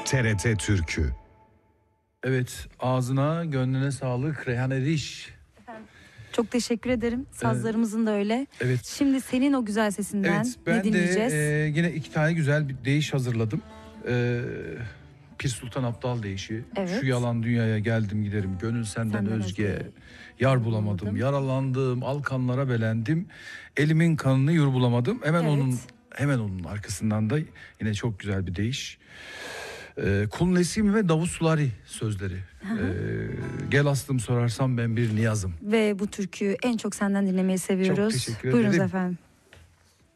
TRT Türkü. Evet, ağzına gönlüne sağlık Reyhan Eriş. Çok teşekkür ederim. Sazlarımızın da öyle. Evet. Şimdi senin o güzel sesinden Evet, ne ben dinleyeceğiz? de yine 2 tane güzel bir deyiş hazırladım. Pir Sultan Abdal deyişi. Evet. Şu yalan dünyaya geldim giderim, gönül senden özge. özge. Yar bulamadım, yaralandım, alkanlara belendim. Elimin kanını yur bulamadım. Hemen onun arkasından da yine çok güzel bir deyiş. Kul Nesim ve Davut Sulari sözleri. Gel aslım sorarsam ben bir niyazım. Ve bu türküyü en çok senden dinlemeyi seviyoruz. Çok teşekkür Buyurunuz ederim. efendim.